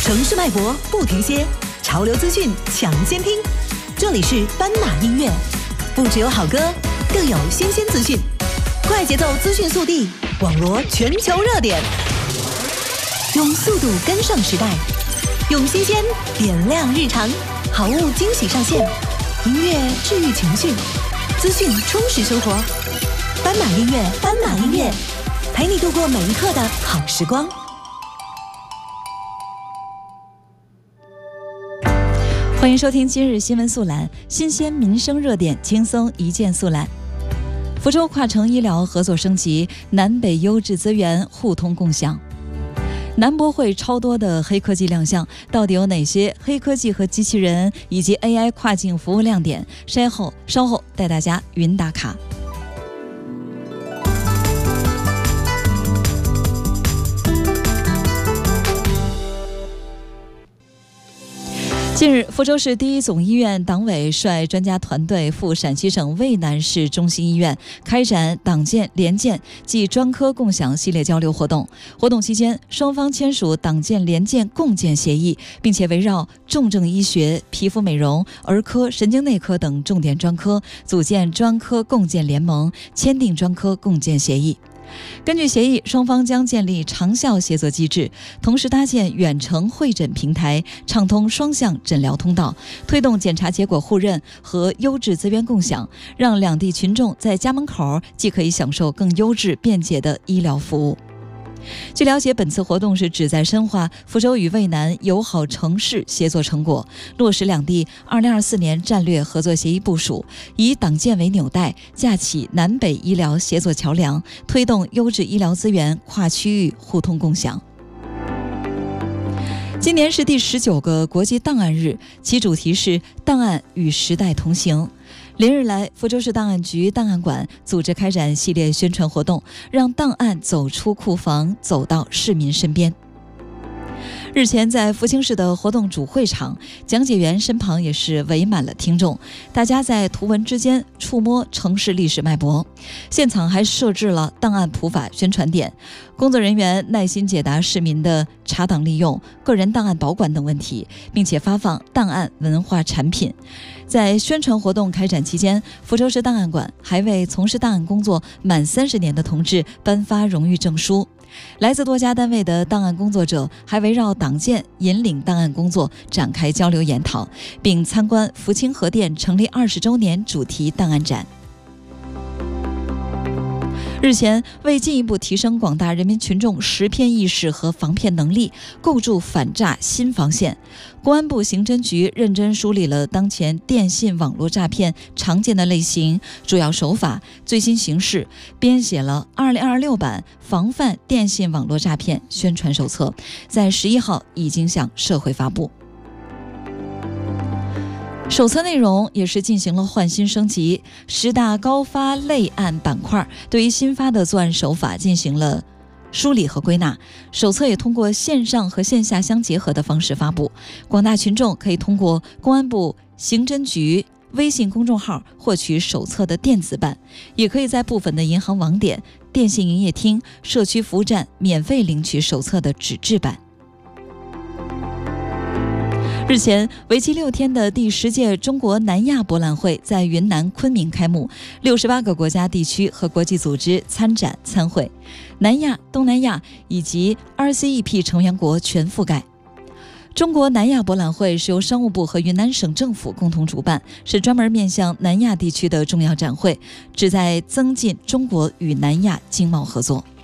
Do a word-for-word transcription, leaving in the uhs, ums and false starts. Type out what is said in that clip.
城市脉搏不停歇，潮流资讯抢先听。这里是斑马音乐，不只有好歌，更有新鲜资讯。快节奏资讯速递，网罗全球热点，用速度跟上时代，用新鲜点亮日常，好物惊喜上线，音乐治愈情绪，资讯充实生活。斑马音乐，斑马音乐，陪你度过每一刻的好时光。 欢迎收听今日新闻速览，新鲜民生热点，轻松一键速览。福州跨城医疗合作升级，南北优质资源互通共享。南博会超多的黑科技亮相，到底有哪些黑科技和机器人以及 A I 跨境服务亮点？稍后稍后带大家云打卡。近日，福州市第一总医院党委率专家团队赴陕西省渭南市中心医院开展党建联建暨专科共享系列交流活动。活动期间，双方签署党建联建共建协议，并且围绕重症医学、皮肤美容、儿科、神经内科等重点专科组建专科共建联盟，签订专科共建协议。根据协议，双方将建立长效协作机制，同时搭建远程会诊平台，畅通双向诊疗通道，推动检查结果互认和优质资源共享，让两地群众在家门口既可以享受更优质便捷的医疗服务。据了解，本次活动是旨在深化福州与渭南友好城市协作成果，落实两地二零二四年战略合作协议部署，以党建为纽带，架起南北医疗协作桥梁，推动优质医疗资源跨区域互通共享。今年是第十九个国际档案日，其主题是档案与时代同行。连日来，福州市档案局档案馆组织开展系列宣传活动，让档案走出库房，走到市民身边。日前，在福清市的活动主会场，讲解员身旁也是围满了听众，大家在图文之间触摸城市历史脉搏。现场还设置了档案普法宣传点，工作人员耐心解答市民的查档利用、个人档案保管等问题，并且发放档案文化产品。在宣传活动开展期间，福州市档案馆还为从事档案工作满三十年的同志颁发荣誉证书。来自多家单位的档案工作者还围绕党建引领档案工作展开交流研讨，并参观福清核电成立二十周年主题档案展。日前，为进一步提升广大人民群众识骗意识和防骗能力，构筑反诈新防线，公安部刑侦局认真梳理了当前电信网络诈骗常见的类型、主要手法、最新形势，编写了二零二六版防范电信网络诈骗宣传手册，在十一号已经向社会发布。手册内容也是进行了换新升级，十大高发类案板块对于新发的作案手法进行了梳理和归纳。手册也通过线上和线下相结合的方式发布，广大群众可以通过公安部刑侦局微信公众号获取手册的电子版，也可以在部分的银行网点、电信营业厅、社区服务站免费领取手册的纸质版。日前，为期六天的第十届中国南亚博览会在云南昆明开幕，六十八个国家地区和国际组织参展参会，南亚、东南亚以及 R C E P 成员国全覆盖。中国南亚博览会是由商务部和云南省政府共同主办，是专门面向南亚地区的重要展会，旨在增进中国与南亚经贸合作。